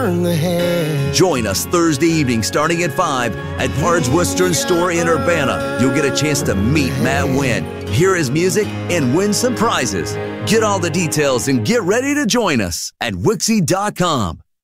turn the head. Join us Thursday evening starting at 5 at Pard's Western Store in Urbana. You'll get a chance to meet Matt Winn, hear his music, and win some prizes. Get all the details and get ready to join us at Wixie.com.